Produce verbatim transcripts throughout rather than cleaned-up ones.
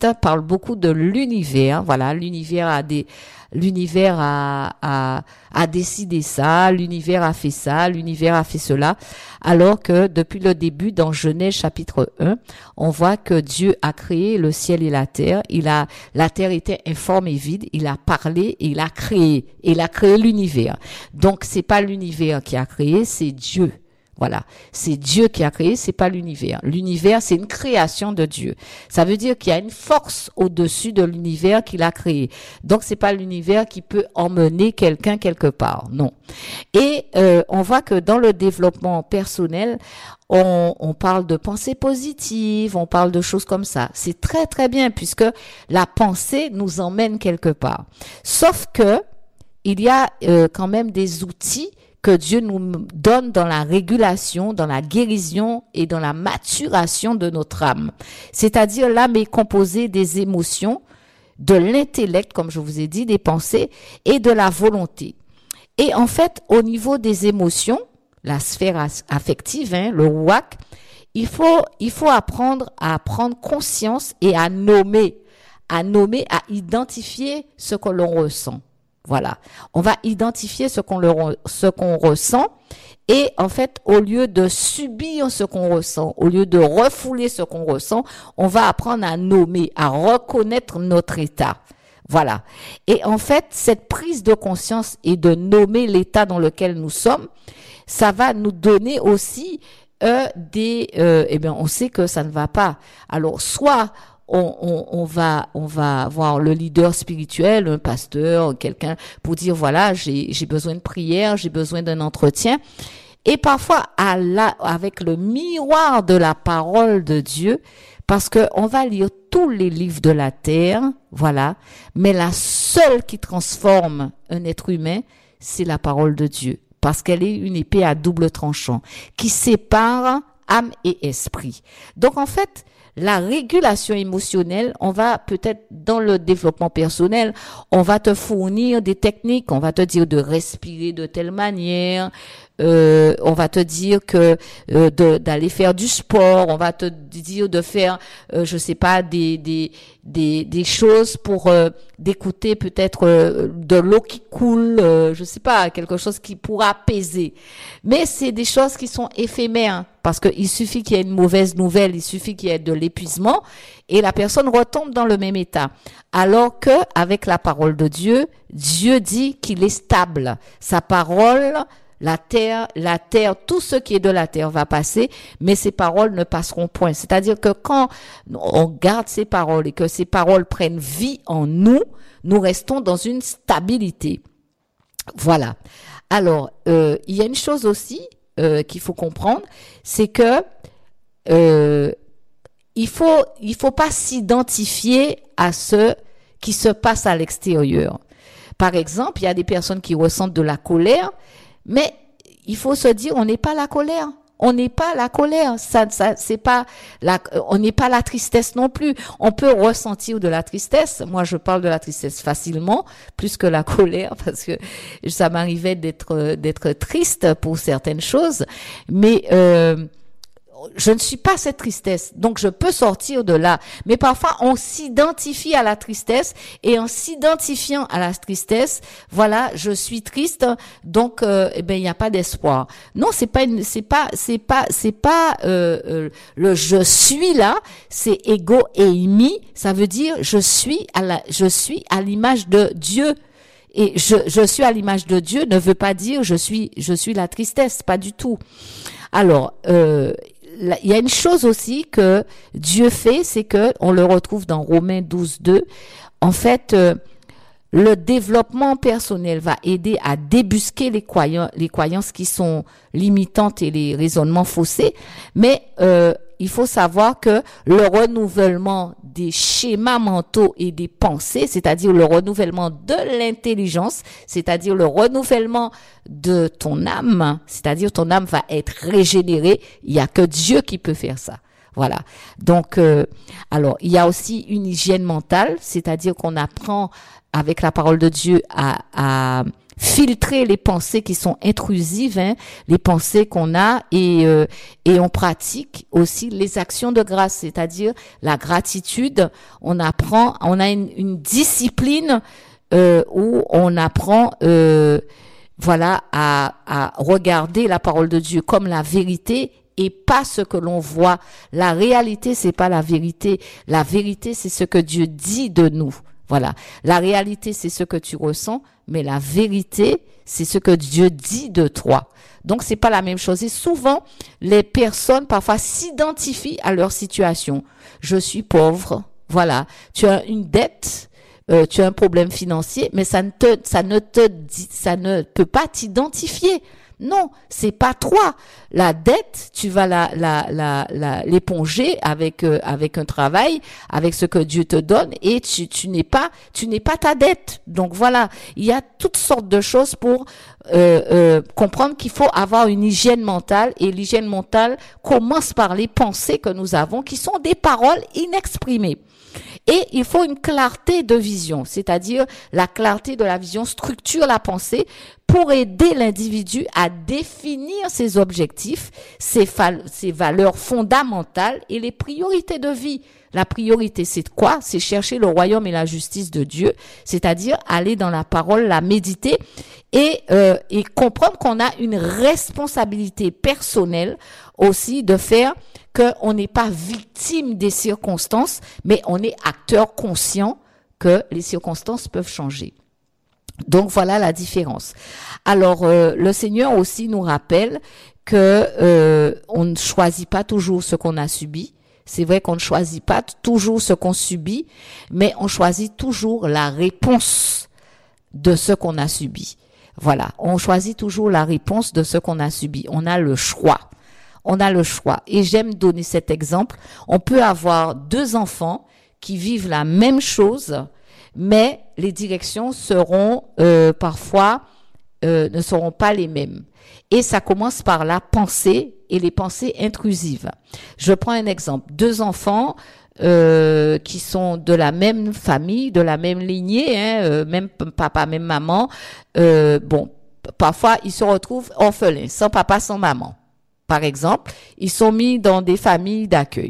Christ parle beaucoup de l'univers. Voilà, l'univers a des, l'univers a, a, a décidé ça, l'univers a fait ça, l'univers a fait cela. Alors que depuis le début, dans Genèse chapitre un, on voit que Dieu a créé le ciel et la terre. Il a, la terre était informe et vide. Il a parlé et il a créé. Et il a créé l'univers. Donc, c'est pas l'univers qui a créé, c'est Dieu. Voilà. C'est Dieu qui a créé, c'est pas l'univers. L'univers, c'est une création de Dieu. Ça veut dire qu'il y a une force au-dessus de l'univers qu'il a créé. Donc, c'est pas l'univers qui peut emmener quelqu'un quelque part. Non. Et, euh, on voit que dans le développement personnel, on, on parle de pensée positive, on parle de choses comme ça. C'est très, très bien puisque la pensée nous emmène quelque part. Sauf que, il y a, euh, quand même des outils que Dieu nous donne dans la régulation, dans la guérison et dans la maturation de notre âme. C'est-à-dire, l'âme est composée des émotions, de l'intellect, comme je vous ai dit, des pensées et de la volonté. Et en fait, au niveau des émotions, la sphère affective, hein, le ruach, il faut, il faut apprendre à prendre conscience et à nommer, à nommer, à identifier ce que l'on ressent. Voilà. On va identifier ce qu'on le, ce qu'on ressent et en fait, au lieu de subir ce qu'on ressent, au lieu de refouler ce qu'on ressent, on va apprendre à nommer, à reconnaître notre état. Voilà. Et en fait, cette prise de conscience et de nommer l'état dans lequel nous sommes, ça va nous donner aussi euh, des, euh, eh bien, on sait que ça ne va pas. Alors, soit On, on, on va, on va voir le leader spirituel, un pasteur, quelqu'un pour dire voilà, j'ai, j'ai besoin de prière, j'ai besoin d'un entretien. Et parfois, à la, avec le miroir de la parole de Dieu, parce que on va lire tous les livres de la terre, voilà. Mais la seule qui transforme un être humain, c'est la parole de Dieu. Parce qu'elle est une épée à double tranchant, qui sépare âme et esprit. Donc, en fait, la régulation émotionnelle, on va peut-être dans le développement personnel, on va te fournir des techniques, on va te dire de respirer de telle manière, euh, on va te dire que euh, de, d'aller faire du sport, on va te dire de faire, euh, je sais pas, des des des des choses pour euh, d'écouter peut-être euh, de l'eau qui coule, euh, je sais pas, quelque chose qui pourra apaiser. Mais c'est des choses qui sont éphémères parce que il suffit qu'il y ait une mauvaise nouvelle, il suffit qu'il y ait de l'épuisement et la personne retombe dans le même état. Alors que avec la parole de Dieu, Dieu dit qu'il est stable. Sa parole, la terre, la terre, tout ce qui est de la terre va passer, mais ces paroles ne passeront point. C'est-à-dire que quand on garde ces paroles et que ces paroles prennent vie en nous, nous restons dans une stabilité. Voilà. Alors, euh, il y a une chose aussi euh, qu'il faut comprendre, c'est que euh, il faut, il faut pas s'identifier à ce qui se passe à l'extérieur. Par exemple, il y a des personnes qui ressentent de la colère, mais il faut se dire, on n'est pas la colère. On n'est pas la colère. Ça, ça, c'est pas la, on n'est pas la tristesse non plus. On peut ressentir de la tristesse. Moi, je parle de la tristesse facilement, plus que la colère, parce que ça m'arrivait d'être, d'être triste pour certaines choses. Mais, euh, je ne suis pas cette tristesse, donc je peux sortir de là. Mais parfois, on s'identifie à la tristesse et en s'identifiant à la tristesse, voilà, je suis triste, donc euh, eh ben il n'y a pas d'espoir. Non, c'est pas, une, c'est pas, c'est pas, c'est pas euh, euh, le je suis là, c'est ego eimi. Ça veut dire je suis à la, je suis à l'image de Dieu. Et je, je suis à l'image de Dieu ne veut pas dire je suis, je suis la tristesse, pas du tout. Alors. Euh, Il y a une chose aussi que Dieu fait, c'est que on le retrouve dans Romains douze deux. En fait, euh, le développement personnel va aider à débusquer les croyances, les croyances qui sont limitantes et les raisonnements faussés. Mais euh, il faut savoir que le renouvellement des schémas mentaux et des pensées, c'est-à-dire le renouvellement de l'intelligence, c'est-à-dire le renouvellement de ton âme, c'est-à-dire ton âme va être régénérée. Il y a que Dieu qui peut faire ça. Voilà. Donc, euh, alors, il y a aussi une hygiène mentale, c'est-à-dire qu'on apprend avec la parole de Dieu à, à filtrer les pensées qui sont intrusives, hein, les pensées qu'on a, et euh, et on pratique aussi les actions de grâce, c'est-à-dire la gratitude. On apprend, on a une, une discipline euh, où on apprend, euh, voilà, à à regarder la parole de Dieu comme la vérité et pas ce que l'on voit. La réalité, c'est pas la vérité. La vérité, c'est ce que Dieu dit de nous. Voilà. La réalité, c'est ce que tu ressens, mais la vérité, c'est ce que Dieu dit de toi. Donc, c'est pas la même chose. Et souvent, les personnes, parfois, s'identifient à leur situation. Je suis pauvre. Voilà. Tu as une dette. Euh, tu as un problème financier, mais ça ne te, ça ne te dit, ça ne peut pas t'identifier. Non, c'est pas toi. La dette, tu vas la, la, la, la l'éponger avec euh, avec un travail, avec ce que Dieu te donne, et tu, tu n'es pas, tu n'es pas ta dette. Donc voilà, il y a toutes sortes de choses pour euh, euh, comprendre qu'il faut avoir une hygiène mentale, et l'hygiène mentale commence par les pensées que nous avons, qui sont des paroles inexprimées. Et il faut une clarté de vision, c'est-à-dire la clarté de la vision structure la pensée pour aider l'individu à définir ses objectifs, ses, fa- ses valeurs fondamentales et les priorités de vie. La priorité, c'est quoi? C'est chercher le royaume et la justice de Dieu, c'est-à-dire aller dans la parole, la méditer et, euh, et comprendre qu'on a une responsabilité personnelle aussi de faire qu'on n'est pas victime des circonstances, mais on est acteur conscient que les circonstances peuvent changer. Donc voilà la différence. Alors euh, le Seigneur aussi nous rappelle que euh, on ne choisit pas toujours ce qu'on a subi. C'est vrai qu'on ne choisit pas toujours ce qu'on subit, mais on choisit toujours la réponse de ce qu'on a subi. Voilà, on choisit toujours la réponse de ce qu'on a subi. On a le choix. On a le choix. Et j'aime donner cet exemple. On peut avoir deux enfants qui vivent la même chose, mais les directions seront euh, parfois euh, ne seront pas les mêmes. Et ça commence par la pensée et les pensées intrusives. Je prends un exemple. Deux enfants euh, qui sont de la même famille, de la même lignée, hein, euh, même papa, même maman. Euh, bon, parfois ils se retrouvent orphelins, sans papa, sans maman. Par exemple, ils sont mis dans des familles d'accueil.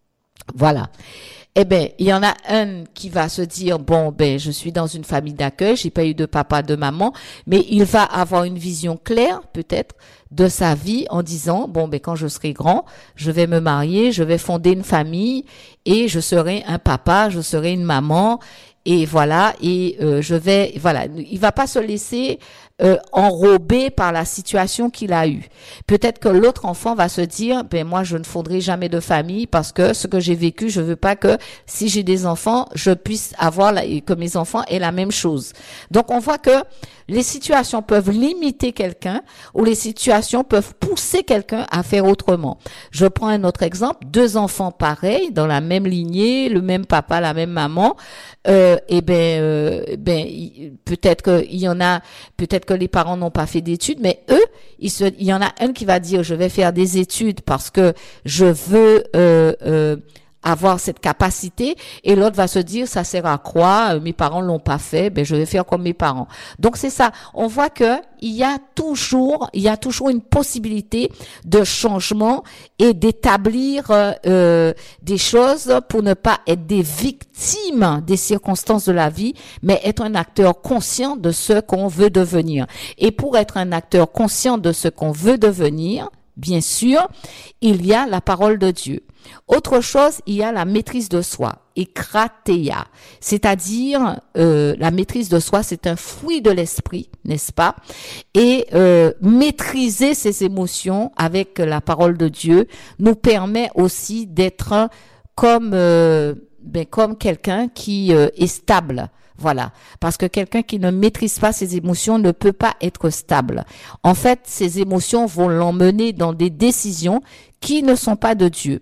Voilà. Eh ben, il y en a un qui va se dire, bon, ben, je suis dans une famille d'accueil, j'ai pas eu de papa, de maman, mais il va avoir une vision claire, peut-être, de sa vie en disant, bon, ben, quand je serai grand, je vais me marier, je vais fonder une famille et je serai un papa, je serai une maman. Et voilà, et euh, je vais, voilà, il va pas se laisser euh, enrober par la situation qu'il a eue. Peut-être que l'autre enfant va se dire, ben moi je ne fondrai jamais de famille parce que ce que j'ai vécu, je veux pas que si j'ai des enfants, je puisse avoir la, que mes enfants aient la même chose. Donc on voit que les situations peuvent limiter quelqu'un ou les situations peuvent pousser quelqu'un à faire autrement. Je prends un autre exemple, deux enfants pareils dans la même lignée, le même papa, la même maman. Euh, et ben, euh, ben, peut-être que il y en a, peut-être que les parents n'ont pas fait d'études, mais eux, il se, il y en a un qui va dire, je vais faire des études parce que je veux euh, euh, avoir cette capacité, et l'autre va se dire, ça sert à quoi? Mes parents l'ont pas fait, ben je vais faire comme mes parents. Donc c'est ça. On voit que il y a toujours, il y a toujours une possibilité de changement et d'établir euh, euh, des choses pour ne pas être des victimes des circonstances de la vie, mais être un acteur conscient de ce qu'on veut devenir. Et pour être un acteur conscient de ce qu'on veut devenir, bien sûr, il y a la parole de Dieu. Autre chose, il y a la maîtrise de soi, et krateia, c'est-à-dire euh, la maîtrise de soi, c'est un fruit de l'esprit, n'est-ce pas? Et euh, maîtriser ses émotions avec la parole de Dieu nous permet aussi d'être comme euh, ben, comme quelqu'un qui euh, est stable. Voilà, parce que quelqu'un qui ne maîtrise pas ses émotions ne peut pas être stable. En fait, ses émotions vont l'emmener dans des décisions qui ne sont pas de Dieu.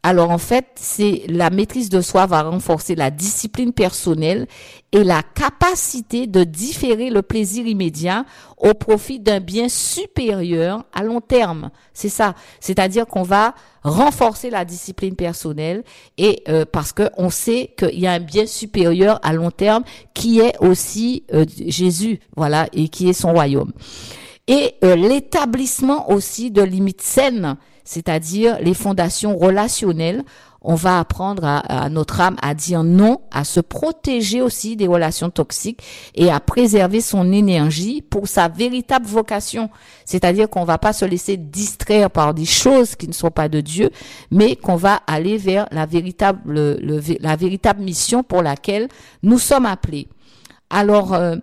Alors en fait, c'est la maîtrise de soi va renforcer la discipline personnelle et la capacité de différer le plaisir immédiat au profit d'un bien supérieur à long terme. C'est ça. C'est-à-dire qu'on va renforcer la discipline personnelle et euh, parce que on sait qu'il y a un bien supérieur à long terme qui est aussi euh, Jésus, voilà, et qui est son royaume. Et euh, l'établissement aussi de limites saines, c'est-à-dire les fondations relationnelles. On va apprendre à, à notre âme à dire non, à se protéger aussi des relations toxiques et à préserver son énergie pour sa véritable vocation. C'est-à-dire qu'on va pas se laisser distraire par des choses qui ne sont pas de Dieu, mais qu'on va aller vers la véritable, le, le, la véritable mission pour laquelle nous sommes appelés. Alors, euh,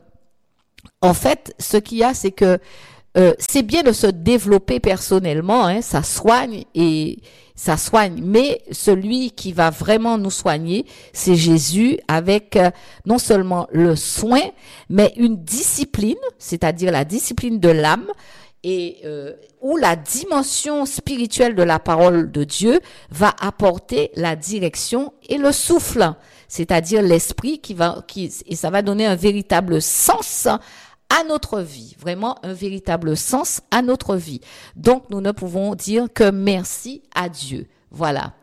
en fait, ce qu'il y a, c'est que euh, c'est bien de se développer personnellement, hein, ça soigne et ça soigne, mais celui qui va vraiment nous soigner, c'est Jésus avec euh, non seulement le soin, mais une discipline, c'est-à-dire la discipline de l'âme, et euh, où la dimension spirituelle de la parole de Dieu va apporter la direction et le souffle, c'est-à-dire l'esprit qui va, qui, et ça va donner un véritable sens à notre vie, vraiment un véritable sens à notre vie. Donc, nous ne pouvons dire que merci à Dieu. Voilà.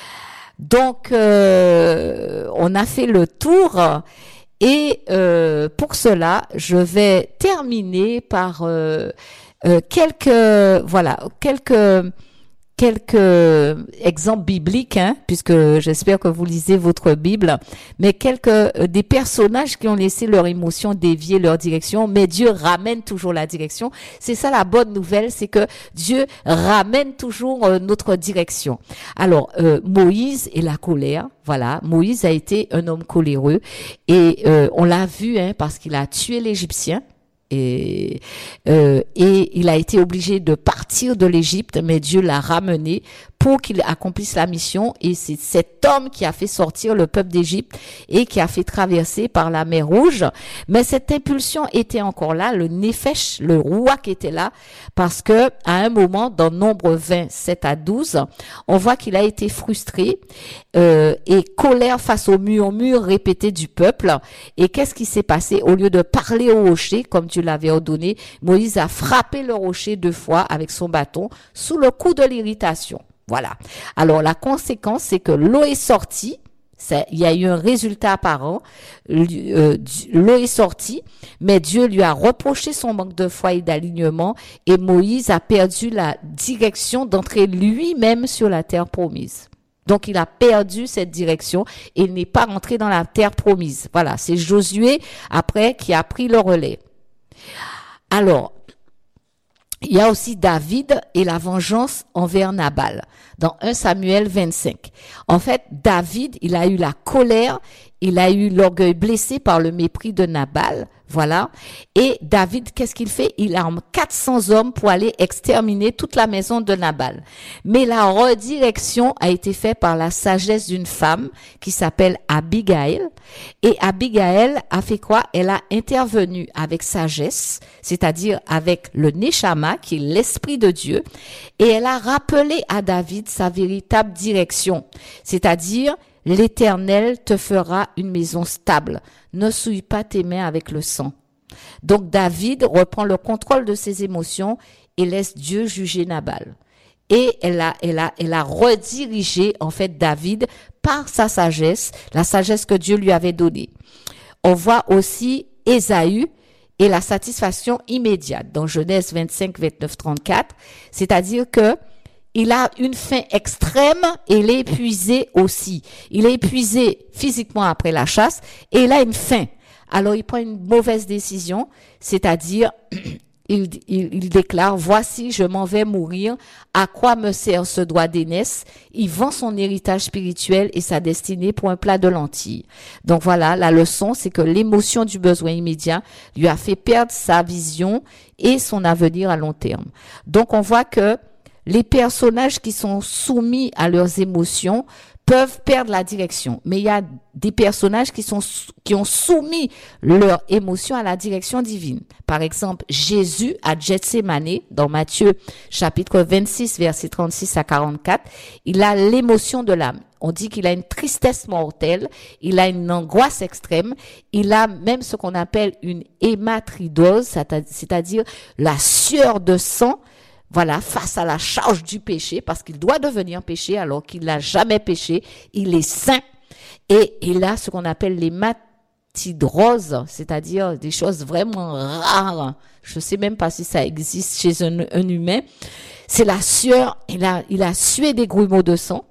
Donc, euh, on a fait le tour et euh, pour cela, je vais terminer par euh, euh, quelques, voilà, quelques quelques exemples bibliques, hein, puisque j'espère que vous lisez votre Bible, mais quelques euh, des personnages qui ont laissé leur émotion dévier leur direction, mais Dieu ramène toujours la direction. C'est ça la bonne nouvelle, c'est que Dieu ramène toujours euh, notre direction. Alors, euh, Moïse et la colère, voilà, Moïse a été un homme coléreux et euh, on l'a vu, hein, parce qu'il a tué l'Égyptien. Et, euh, et il a été obligé de partir de l'Égypte, mais Dieu l'a ramené pour qu'il accomplisse la mission. Et c'est cet homme qui a fait sortir le peuple d'Égypte et qui a fait traverser par la mer Rouge. Mais cette impulsion était encore là, le Néphesh, le roi qui était là, parce que à un moment, dans Nombre vingt, sept à douze, on voit qu'il a été frustré euh, et colère face au murmure répété du peuple. Et qu'est-ce qui s'est passé? Au lieu de parler au rocher, comme Dieu l'avait ordonné, Moïse a frappé le rocher deux fois avec son bâton sous le coup de l'irritation. Voilà. Alors, la conséquence, c'est que l'eau est sortie. Ça, il y a eu un résultat apparent. Euh, l'eau est sortie, mais Dieu lui a reproché son manque de foi et d'alignement et Moïse a perdu la direction d'entrer lui-même sur la terre promise. Donc, il a perdu cette direction et il n'est pas rentré dans la terre promise. Voilà. C'est Josué, après, qui a pris le relais. Alors, il y a aussi David et la vengeance envers Nabal dans un Samuel vingt-cinq. En fait, David, il a eu la colère, il a eu l'orgueil blessé par le mépris de Nabal, voilà. Et David, qu'est-ce qu'il fait? Il arme quatre cents hommes pour aller exterminer toute la maison de Nabal. Mais la redirection a été faite par la sagesse d'une femme qui s'appelle Abigail. Et Abigail a fait quoi? Elle a intervenu avec sagesse, c'est-à-dire avec le Neshama, qui est l'esprit de Dieu. Et elle a rappelé à David sa véritable direction, c'est-à-dire l'Éternel te fera une maison stable. Ne souille pas tes mains avec le sang. Donc David reprend le contrôle de ses émotions et laisse Dieu juger Nabal. Et elle a, elle a, elle a redirigé en fait David par sa sagesse, la sagesse que Dieu lui avait donnée. On voit aussi Ésaü et la satisfaction immédiate dans Genèse vingt-cinq, vingt-neuf, trente-quatre, c'est-à-dire que il a une faim extrême et il est épuisé aussi. Il est épuisé physiquement après la chasse et il a une faim. Alors il prend une mauvaise décision, c'est-à-dire il, il, il déclare « Voici, je m'en vais mourir. À quoi me sert ce droit d'aînesse ?» Il vend son héritage spirituel et sa destinée pour un plat de lentilles. Donc voilà, la leçon, c'est que l'émotion du besoin immédiat lui a fait perdre sa vision et son avenir à long terme. Donc on voit que les personnages qui sont soumis à leurs émotions peuvent perdre la direction. Mais il y a des personnages qui sont, qui ont soumis leur émotion à la direction divine. Par exemple, Jésus à Gethsémane, dans Matthieu chapitre vingt-six, versets trente-six à quarante-quatre, il a l'émotion de l'âme. On dit qu'il a une tristesse mortelle, il a une angoisse extrême, il a même ce qu'on appelle une hématridose, c'est-à-dire la sueur de sang, voilà, face à la charge du péché, parce qu'il doit devenir péché alors qu'il n'a jamais péché, il est saint. Et il a ce qu'on appelle l'hématidrose, c'est-à-dire des choses vraiment rares. Je ne sais même pas si ça existe chez un, un humain. C'est la sueur, il a, il a sué des grumeaux de sang.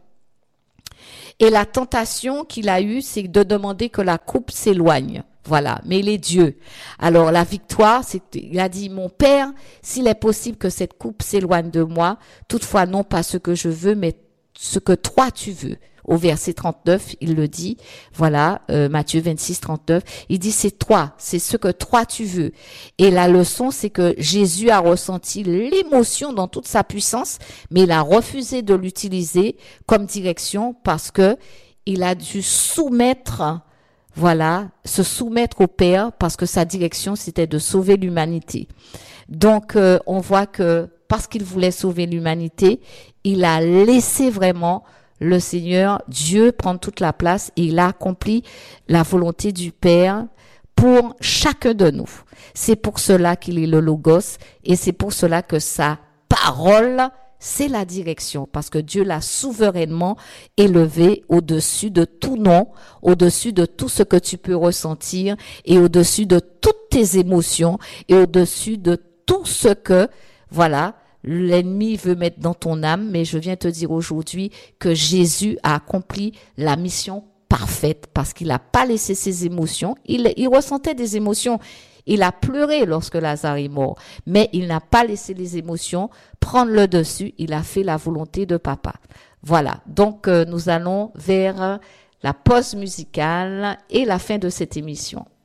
Et la tentation qu'il a eue, c'est de demander que la coupe s'éloigne. Voilà, mais il est Dieu. Alors la victoire, c'est, il a dit, mon Père, s'il est possible que cette coupe s'éloigne de moi, toutefois non pas ce que je veux, mais ce que toi tu veux. Au verset trente-neuf, il le dit, voilà, euh, Matthieu vingt-six, trente-neuf, il dit c'est toi, c'est ce que toi tu veux. Et la leçon, c'est que Jésus a ressenti l'émotion dans toute sa puissance, mais il a refusé de l'utiliser comme direction parce que il a dû soumettre, voilà, se soumettre au Père parce que sa direction, c'était de sauver l'humanité. Donc, euh, on voit que parce qu'il voulait sauver l'humanité, il a laissé vraiment le Seigneur, Dieu, prendre toute la place et il a accompli la volonté du Père pour chacun de nous. C'est pour cela qu'il est le Logos et c'est pour cela que sa parole, c'est la direction, parce que Dieu l'a souverainement élevé au-dessus de tout nom, au-dessus de tout ce que tu peux ressentir et au-dessus de toutes tes émotions et au-dessus de tout ce que, voilà, l'ennemi veut mettre dans ton âme, mais je viens te dire aujourd'hui que Jésus a accompli la mission parfaite parce qu'il n'a pas laissé ses émotions. Il, il ressentait des émotions. Il a pleuré lorsque Lazare est mort, mais il n'a pas laissé les émotions prendre le dessus. Il a fait la volonté de papa. Voilà. Donc, euh, nous allons vers la pause musicale et la fin de cette émission.